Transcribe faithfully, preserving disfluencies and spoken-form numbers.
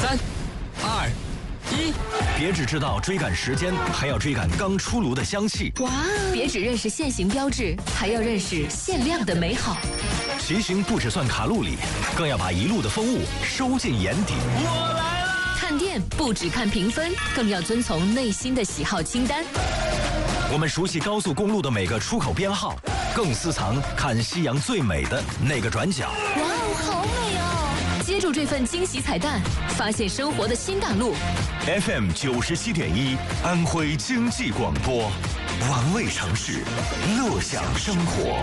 三、二、一， 别只知道追赶时间，还要追赶刚出炉的香气。 哇！别只认识限行标志，还要认识限量的美好。 骑行不只算卡路里，更要把一路的风物收进眼底。 我来了！ 看店不只看评分，更要遵从内心的喜好清单。 我们熟悉高速公路的每个出口编号，更私藏看夕阳最美的那个转角。 哇哦，好美哦！接住这份惊喜彩蛋，发现生活的新大陆。 F M 九十七点一，安徽经济广播，玩味城市，乐享生活。